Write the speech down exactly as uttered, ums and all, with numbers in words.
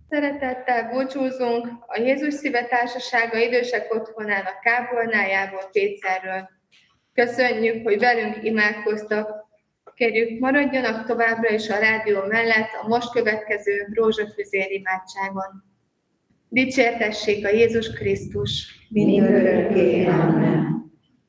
Szeretettel búcsúzunk a Jézus Szíve Társasága Idősek Otthonának kápolnájából, Pécserről. Köszönjük, hogy velünk imádkoztak. Kérjük, maradjanak továbbra is a rádió mellett a most következő rózsafüzér imádságon. Dicsértessék a Jézus Krisztus! Mindörökké. Amen.